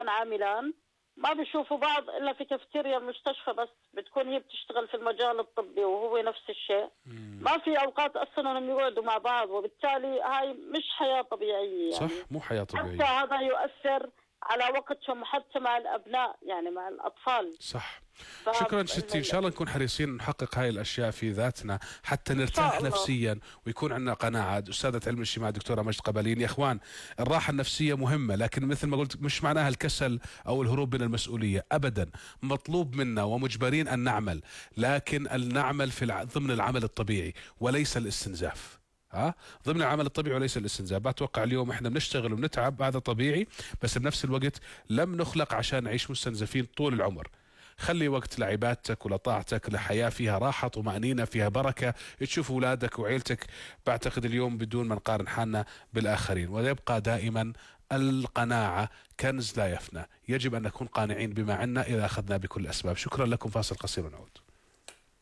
اثنان عاملان ما بيشوفوا بعض الا في كافيتيريا المستشفى، بس بتكون هي بتشتغل في المجال الطبي وهو نفس الشيء. ما في اوقات اصلا انهم يقعدوا مع بعض، وبالتالي هاي مش حياة طبيعية صح، يعني. مو حياة حتى طبيعية. هذا يؤثر على وقتهم حتى مع الابناء، يعني مع الاطفال. صح. شكرا ستي، ان شاء الله نكون حريصين نحقق هاي الاشياء في ذاتنا حتى نرتاح نفسيا ويكون عندنا قناعه. استاذه علم الاجتماع دكتوره مجد قبالين. يا اخوان، الراحه النفسيه مهمه، لكن مثل ما قلت مش معناها الكسل او الهروب من المسؤوليه ابدا. مطلوب منا ومجبرين ان نعمل، لكن ان نعمل في ضمن العمل الطبيعي وليس الاستنزاف. ضمن العمل الطبيعي وليس الاستنزاف. بتوقع اليوم احنا بنشتغل وبنتعب، هذا طبيعي، بس بنفس الوقت لم نخلق عشان نعيش مستنزفين طول العمر. خلي وقت لعبادتك ولطاعتك، لحياة فيها راحة طمأنينة فيها بركة، تشوف أولادك وعيلتك. بعتقد اليوم بدون ما نقارن حالنا بالآخرين، ويبقى دائما القناعة كنز لا يفنى. يجب أن نكون قانعين بما عنا إذا أخذنا بكل الأسباب. شكرا لكم، فاصل قصير ونعود.